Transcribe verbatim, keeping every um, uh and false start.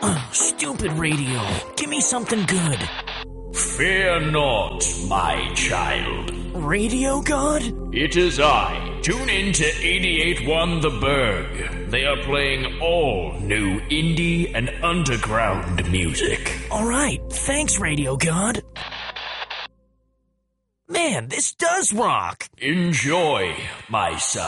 Stupid radio. Give me something good. Fear not, my child. Radio God? It is I. Tune in to eighty-eight point one The Berg. They are playing all new indie and underground music. All right. Thanks, Radio God. Man, this does rock. Enjoy, my son.